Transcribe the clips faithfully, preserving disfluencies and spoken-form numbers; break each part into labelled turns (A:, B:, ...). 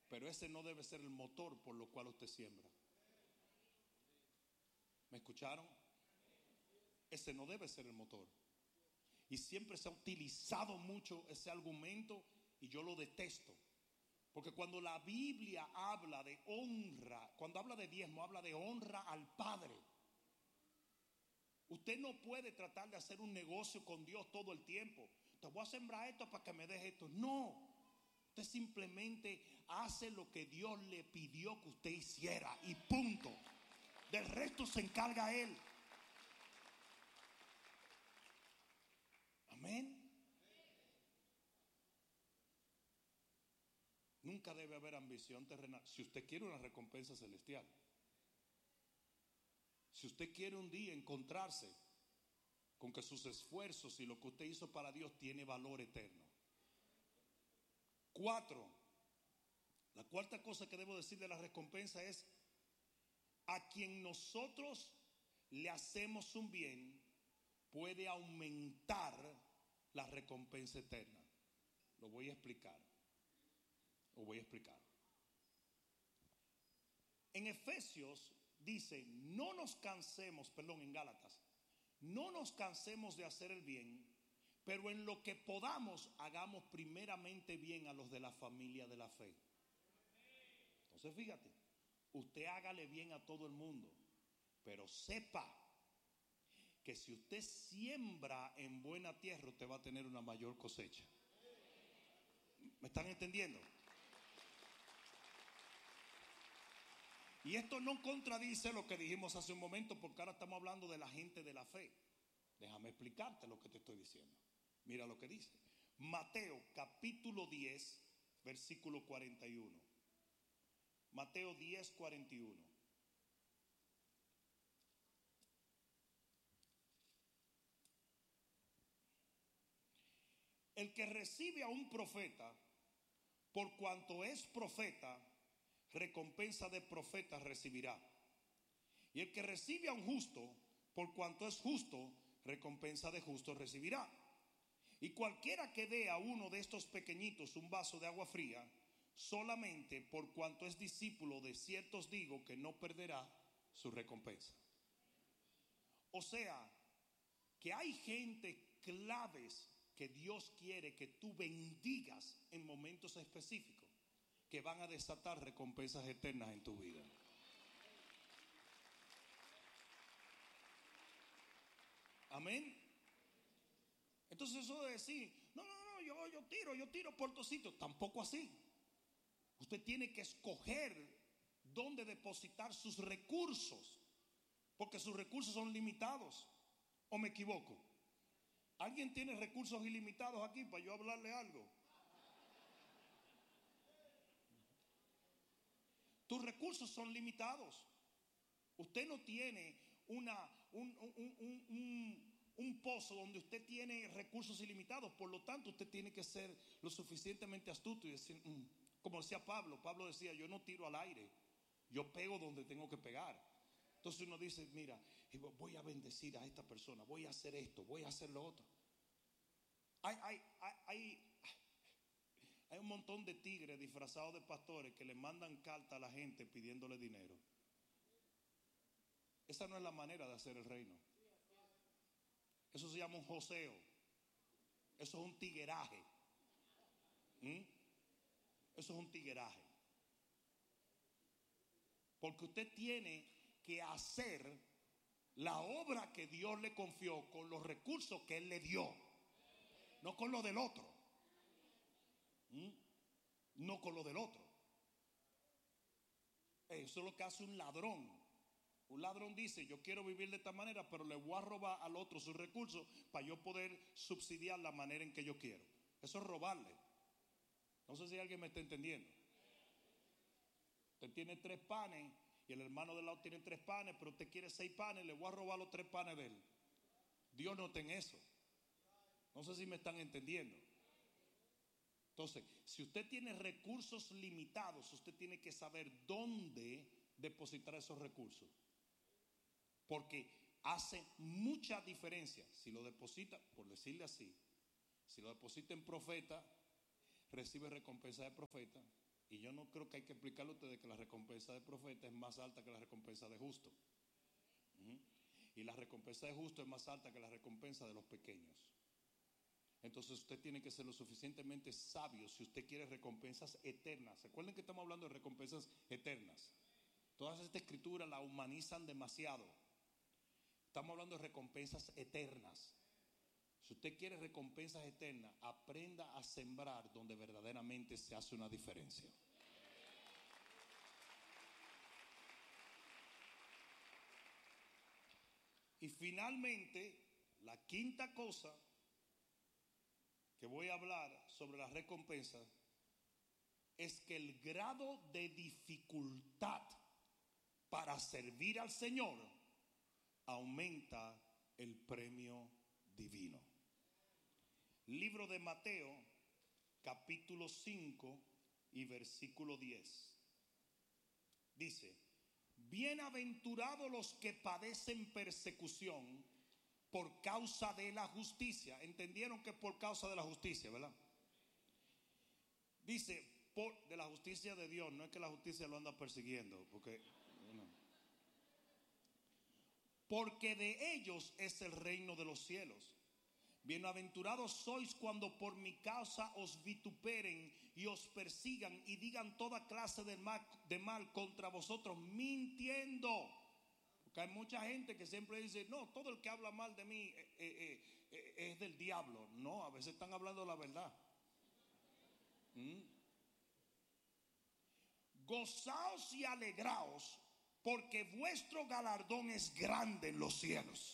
A: Pero ese no debe ser el motor por lo cual usted siembra. ¿Me escucharon? Ese no debe ser el motor. Y siempre se ha utilizado mucho ese argumento y yo lo detesto. Porque cuando la Biblia habla de honra, cuando habla de diezmo, habla de honra al Padre. Usted no puede tratar de hacer un negocio con Dios todo el tiempo. Te voy a sembrar esto para que me deje esto. No. Usted simplemente hace lo que Dios le pidió que usted hiciera y punto. Del resto se encarga Él. Amén. Nunca debe haber ambición terrenal. Si usted quiere una recompensa celestial, si usted quiere un día encontrarse con que sus esfuerzos y lo que usted hizo para Dios tiene valor eterno. Cuatro, la cuarta cosa que debo decir de la recompensa es: a quien nosotros le hacemos un bien puede aumentar la recompensa eterna. Lo voy a explicar. Lo voy a explicar. En Efesios dice: no nos cansemos, perdón, en Gálatas, no nos cansemos de hacer el bien, pero en lo que podamos hagamos primeramente bien a los de la familia de la fe. Entonces fíjate, usted hágale bien a todo el mundo, pero sepa que si usted siembra en buena tierra, usted va a tener una mayor cosecha. ¿Me están entendiendo? Y esto no contradice lo que dijimos hace un momento, porque ahora estamos hablando de la gente de la fe. Déjame explicarte lo que te estoy diciendo. Mira lo que dice Mateo capítulo diez, versículo cuarenta y uno. Mateo diez, cuarenta y uno. El que recibe a un profeta, por cuanto es profeta, recompensa de profeta recibirá. Y el que recibe a un justo, por cuanto es justo, recompensa de justo recibirá. Y cualquiera que dé a uno de estos pequeñitos un vaso de agua fría, solamente por cuanto es discípulo, de cierto os digo que no perderá su recompensa. O sea, que hay gente claves que Dios quiere que tú bendigas en momentos específicos, que van a desatar recompensas eternas en tu vida. Amén. Entonces eso de decir, no, no, no, yo, yo tiro, yo tiro por todos sitios, tampoco así. Usted tiene que escoger dónde depositar sus recursos, porque sus recursos son limitados. ¿O me equivoco? ¿Alguien tiene recursos ilimitados aquí para yo hablarle algo? Tus recursos son limitados. Usted no tiene una, un, un, un, un, un pozo donde usted tiene recursos ilimitados. Por lo tanto, usted tiene que ser lo suficientemente astuto y decir, mm, como decía Pablo. Pablo decía: yo no tiro al aire, yo pego donde tengo que pegar. Entonces uno dice: mira, voy a bendecir a esta persona, voy a hacer esto, voy a hacer lo otro. Hay, hay, hay, hay, hay un montón de tigres disfrazados de pastores que le mandan carta a la gente pidiéndole dinero. Esa no es la manera de hacer el reino. Eso se llama un joseo. Eso es un tigueraje. ¿Mm? Eso es un tigueraje. Porque usted tiene que hacer la obra que Dios le confió con los recursos que Él le dio, no con lo del otro. ¿Mm? No con lo del otro. Eso es lo que hace un ladrón. Un ladrón dice: yo quiero vivir de esta manera, pero le voy a robar al otro sus recursos para yo poder subsidiar la manera en que yo quiero. Eso es robarle. No sé si alguien me está entendiendo. Usted tiene tres panes y el hermano del lado tiene tres panes, pero usted quiere seis panes, le voy a robar los tres panes de él. Dios no está en eso. No sé si me están entendiendo. Entonces, si usted tiene recursos limitados, usted tiene que saber dónde depositar esos recursos. Porque hace mucha diferencia. Si lo deposita, por decirle así, si lo deposita en profeta, recibe recompensa de profeta. Y yo no creo que hay que explicarle a ustedes que la recompensa de profeta es más alta que la recompensa de justo. Uh-huh. Y la recompensa de justo es más alta que la recompensa de los pequeños. Entonces usted tiene que ser lo suficientemente sabio si usted quiere recompensas eternas. Recuerden que estamos hablando de recompensas eternas. Todas estas escrituras la humanizan demasiado. Estamos hablando de recompensas eternas. Si usted quiere recompensas eternas, aprenda a sembrar donde verdaderamente se hace una diferencia. Y finalmente, la quinta cosa que voy a hablar sobre las recompensas es que el grado de dificultad para servir al Señor aumenta el premio divino. Libro de Mateo, capítulo cinco y versículo diez. Dice: bienaventurados los que padecen persecución por causa de la justicia. ¿Entendieron que por causa de la justicia, verdad? Dice, por, de la justicia de Dios, no es que la justicia lo anda persiguiendo, porque no. Porque de ellos es el reino de los cielos. Bienaventurados sois cuando por mi causa os vituperen y os persigan y digan toda clase de mal, de mal contra vosotros, mintiendo. Porque hay mucha gente que siempre dice, no, todo el que habla mal de mí eh, eh, eh, es del diablo. No, a veces están hablando la verdad. ¿Mm? Gozaos y alegraos, porque vuestro galardón es grande en los cielos.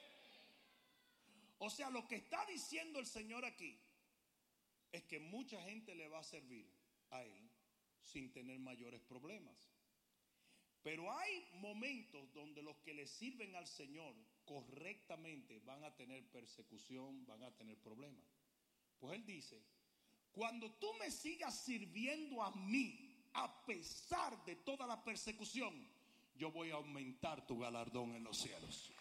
A: O sea, lo que está diciendo el Señor aquí es que mucha gente le va a servir a Él sin tener mayores problemas. Pero hay momentos donde los que le sirven al Señor correctamente van a tener persecución, van a tener problemas. Pues Él dice, cuando tú me sigas sirviendo a mí, a pesar de toda la persecución, yo voy a aumentar tu galardón en los cielos.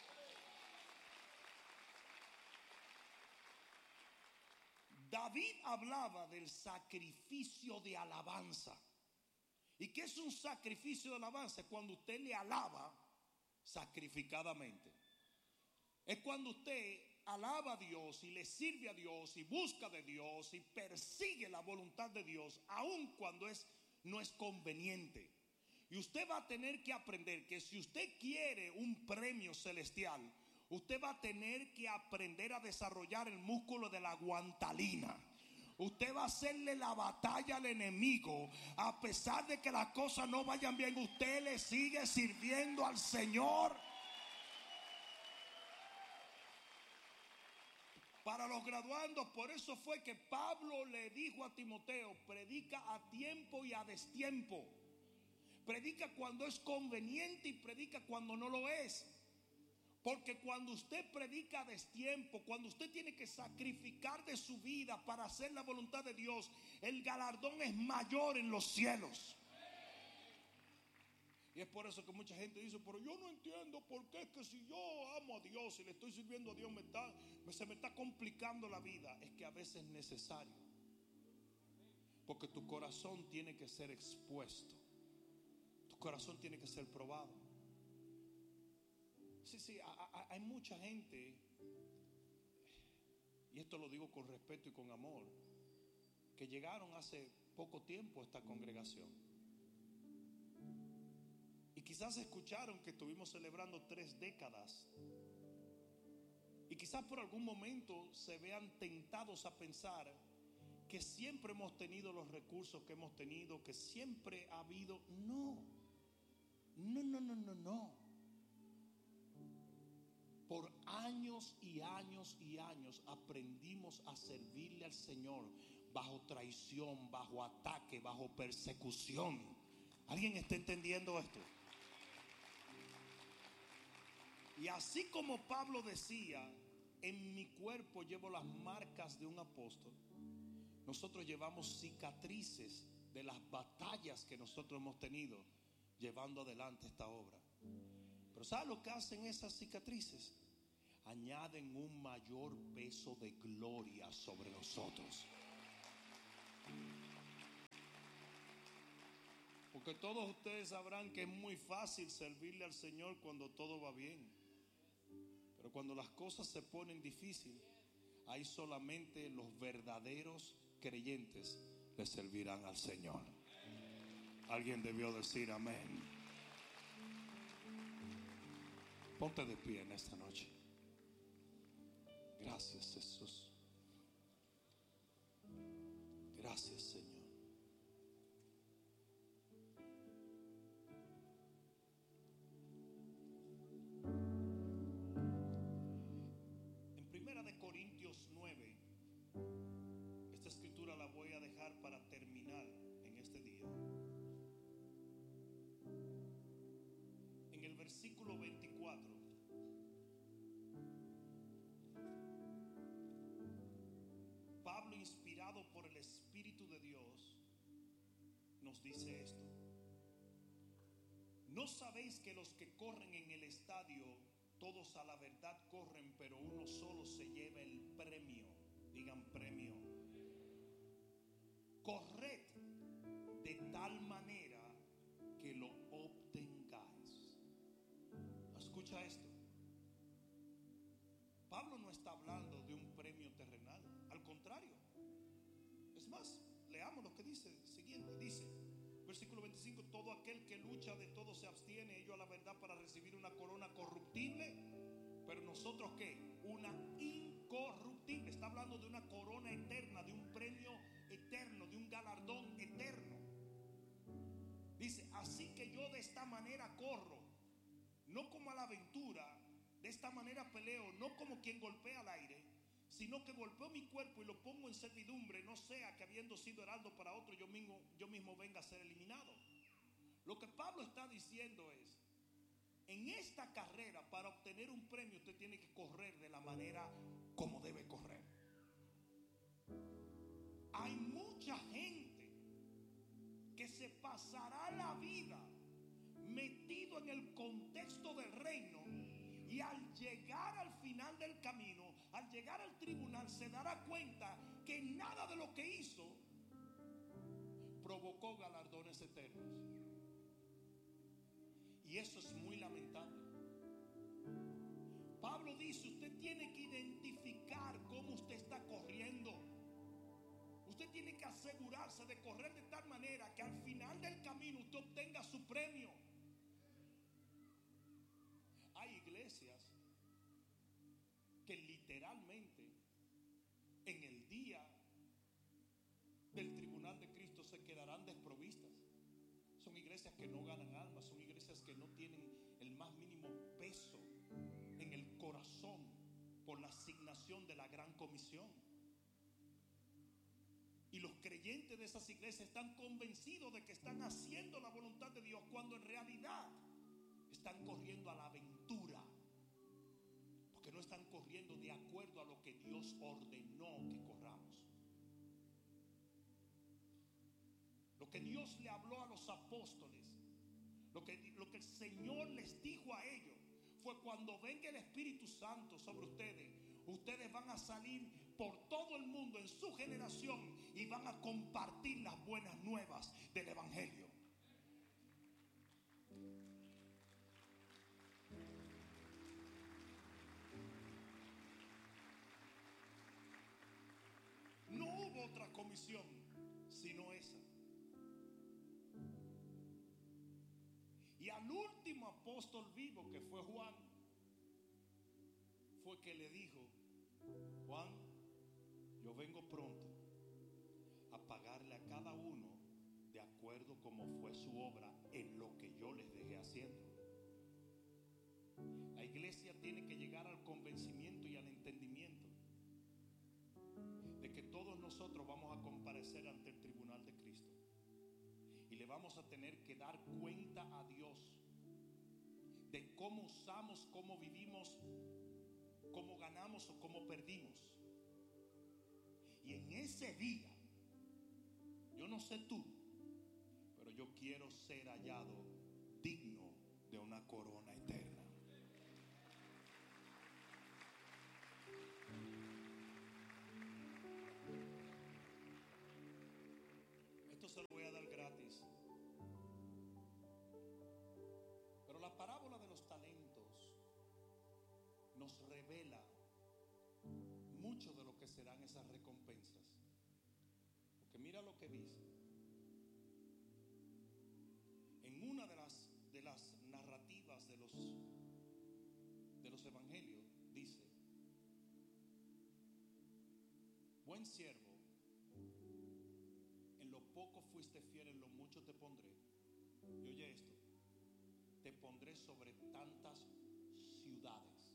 A: David hablaba del sacrificio de alabanza. ¿Y qué es un sacrificio de alabanza? Es cuando usted le alaba sacrificadamente. Es cuando usted alaba a Dios y le sirve a Dios y busca de Dios y persigue la voluntad de Dios, aun cuando es, no es conveniente. Y usted va a tener que aprender que si usted quiere un premio celestial, usted va a tener que aprender a desarrollar el músculo de la guantalina. Usted va a hacerle la batalla al enemigo. A pesar de que las cosas no vayan bien, usted le sigue sirviendo al Señor. Para los graduandos, por eso fue que Pablo le dijo a Timoteo, predica a tiempo y a destiempo. Predica cuando es conveniente y predica cuando no lo es. Porque cuando usted predica a destiempo, cuando usted tiene que sacrificar de su vida para hacer la voluntad de Dios, el galardón es mayor en los cielos. Y es por eso que mucha gente dice, pero yo no entiendo por qué es que si yo amo a Dios y le estoy sirviendo a Dios, me está, se me está complicando la vida. Es que a veces es necesario. Porque tu corazón tiene que ser expuesto. Tu corazón tiene que ser probado. Sí, sí, hay mucha gente, y esto lo digo con respeto y con amor, que llegaron hace poco tiempo a esta congregación. Y quizás escucharon que estuvimos celebrando tres décadas. Y quizás por algún momento se vean tentados a pensar que siempre hemos tenido los recursos que hemos tenido, que siempre ha habido. No, no, no, no, no, no. Por años y años y años aprendimos a servirle al Señor bajo traición, bajo ataque, bajo persecución. ¿Alguien está entendiendo esto? Y así como Pablo decía, en mi cuerpo llevo las marcas de un apóstol, nosotros llevamos cicatrices de las batallas que nosotros hemos tenido llevando adelante esta obra. Pero ¿sabe lo que hacen esas cicatrices? Añaden un mayor peso de gloria sobre nosotros. Porque todos ustedes sabrán que es muy fácil servirle al Señor cuando todo va bien. Pero cuando las cosas se ponen difíciles, ahí solamente los verdaderos creyentes le servirán al Señor. Alguien debió decir amén. Ponte de pie en esta noche. Gracias, Jesús. Gracias, Señor. En Primera de Corintios nueve, esta escritura la voy a dejar para terminar en este día. En el versículo veinticuatro, Pablo, inspirado por el Espíritu de Dios, nos dice esto: ¿no sabéis que los que corren en el estadio, todos a la verdad corren, pero uno solo se lleva el premio? Digan premio. Corred de tal manera que lo obtengáis. Escucha esto. Pablo no está hablando de un premio terrenal. Al contrario. Es más, leamos lo que dice. Siguiente, dice, versículo veinticinco: todo aquel que lucha de todo se abstiene, ello a la verdad, para recibir una corona corruptible, pero nosotros ¿qué? Una incorruptible. Está hablando de una corona eterna, de un premio eterno, de un galardón eterno. Dice, así que yo de esta manera corro, no como a la aventura, de esta manera peleo, no como quien golpea al aire, sino que golpeo mi cuerpo y lo pongo en servidumbre, no sea que habiendo sido heraldo para otro, yo mismo, yo mismo venga a ser eliminado. Lo que Pablo está diciendo es, en esta carrera, para obtener un premio, usted tiene que correr de la manera como debe correr. Hay mucha gente que se pasará la vida metido en el contexto del reino, y al llegar al final del camino, al llegar al tribunal, se dará cuenta que nada de lo que hizo provocó galardones eternos. Y eso es muy lamentable. Pablo dice, usted tiene que identificar cómo usted está corriendo. Usted tiene que asegurarse de correr de tal manera que al final del camino usted obtenga su premio. Hay iglesias que literalmente en el día del tribunal de Cristo se quedarán desprovistas. Son iglesias que no ganan almas, son iglesias que no tienen el más mínimo peso en el corazón por la asignación de la gran comisión. Y los creyentes de esas iglesias están convencidos de que están haciendo la voluntad de Dios, cuando en realidad están corriendo a la aventura, porque no están corriendo de acuerdo a lo que Dios ordenó que corramos. Lo que Dios le habló a los apóstoles, lo que, lo que el Señor les dijo a ellos, fue: cuando venga el Espíritu Santo sobre ustedes, ustedes van a salir por todo el mundo en su generación y van a compartir las buenas nuevas del Evangelio. No hubo otra comisión sino esa. Y al último apóstol vivo, que fue Juan, fue que le dijo: Juan, yo vengo pronto a pagarle a cada uno de acuerdo como fue su obra en lo que yo les dejé haciendo. La iglesia tiene que llegar al convencimiento y al entendimiento de que todos nosotros vamos a comparecer ante el tribunal de Cristo y le vamos a tener que dar cuenta a Dios de cómo usamos, cómo vivimos, cómo ganamos o cómo perdimos. Y en ese día, yo no sé tú, pero yo quiero ser hallado digno de una corona eterna. Esto se lo voy a dar gratis la parábola de los talentos nos revela mucho de lo que serán esas recompensas. Porque mira lo que dice. En una de las, de las narrativas de los, de los evangelios dice: buen siervo, en lo poco fuiste fiel, en lo mucho te pondré. Y oye esto: te pondré sobre tantas ciudades.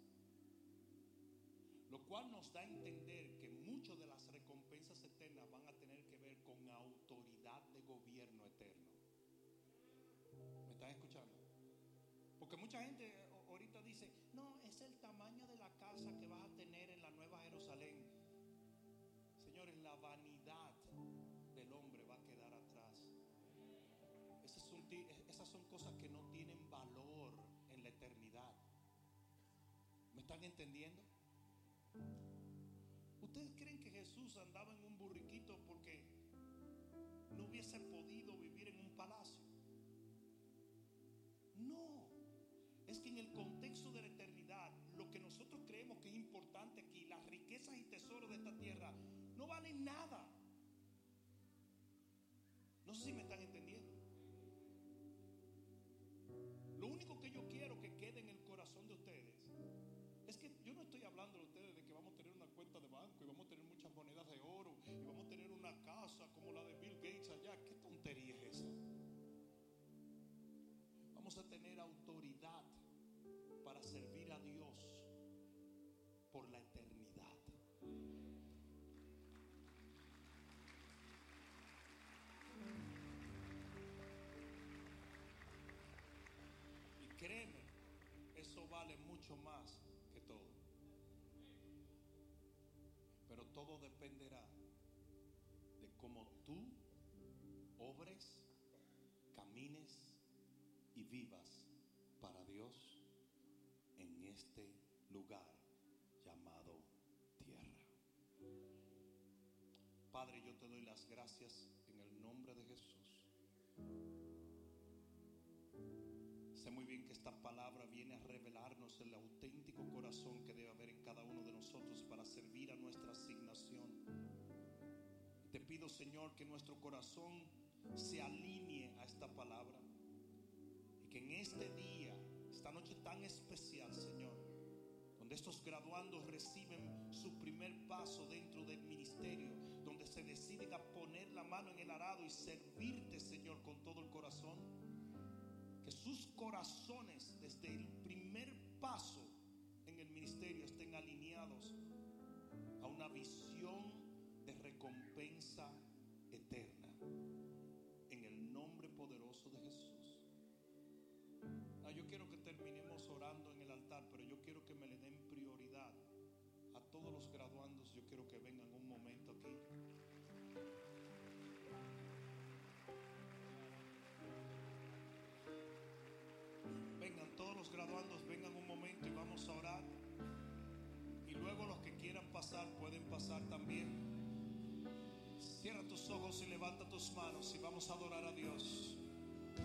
A: Lo cual nos da a entender que muchas de las recompensas eternas van a tener que ver con autoridad de gobierno eterno. ¿Me están escuchando? Porque mucha gente ahorita dice: no, es el tamaño de la casa que vas a tener en la Nueva Jerusalén. Señores, la vanidad del hombre va a quedar atrás. Esas son, esas son cosas que no tienen valor en la eternidad. ¿Me están entendiendo? ¿Ustedes creen que Jesús andaba en un burriquito porque no hubiese podido vivir en un palacio? No, es que en el contexto de la eternidad, lo que nosotros creemos que es importante aquí, las riquezas y tesoros de esta tierra, no valen nada. No sé si me están entendiendo. Lo único que yo quiero que quede en el corazón de ustedes es que yo no estoy hablando de ustedes de que vamos a tener una cuenta de banco y vamos a tener muchas monedas de oro y vamos a tener una casa como la de Bill Gates allá. ¿Qué tontería es esa? Vamos a tener autoridad para servir a Dios por la eternidad. Y créeme, eso vale mucho más que todo. Pero todo dependerá de cómo tú obres, camines y vivas para Dios en este lugar llamado tierra. Padre, yo te doy las gracias en el nombre de Jesús. Sé muy bien que esta palabra viene a revelarnos el auténtico corazón que debe haber en cada uno de nosotros para servir a nuestra asignación. Te pido, Señor, que nuestro corazón se alinee a esta palabra y que en este día, esta noche tan especial, Señor, donde estos graduandos reciben su primer paso dentro del ministerio, donde se deciden a poner la mano en el arado y servirte, Señor, con todo el corazón, que sus corazones desde el primer paso en el ministerio estén alineados a una visión de recompensa eterna, en el nombre poderoso de Jesús. Ah, yo quiero que terminemos orando en el altar, pero yo quiero que me le den prioridad a todos los graduandos. Yo quiero que vengan un momento aquí. Vengan todos los graduandos, vengan un momento y vamos a orar. Y luego los que quieran pasar pueden pasar también. Cierra tus ojos y levanta tus manos y vamos a adorar a Dios.